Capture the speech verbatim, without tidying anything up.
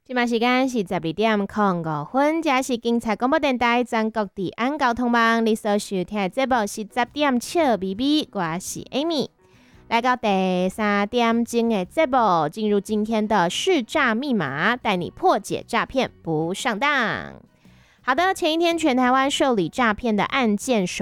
现在时间是十二点零五分，这是警察广播电台全国治安交通网，你所收听的节目是十点笑咪咪，我是 Amy。来到第三点钟的节目，进入今天的试诈密码，带你破解诈骗不上当。好的，前一天全台湾受理诈骗的案件